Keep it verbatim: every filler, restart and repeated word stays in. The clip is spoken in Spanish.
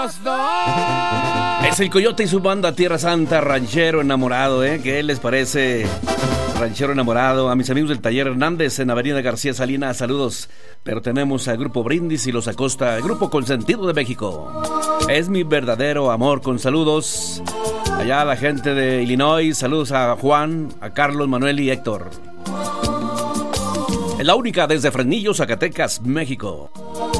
Es el Coyote y su banda Tierra Santa, Ranchero Enamorado, ¿eh? ¿Qué les parece? Ranchero Enamorado. A mis amigos del Taller Hernández en Avenida García Salinas, saludos. Pero tenemos al Grupo Brindis y los Acosta, el Grupo Consentido de México. Es mi verdadero amor, con saludos. Allá a la gente de Illinois, saludos a Juan, a Carlos, Manuel y Héctor. Es la única desde Fresnillo, Zacatecas, México.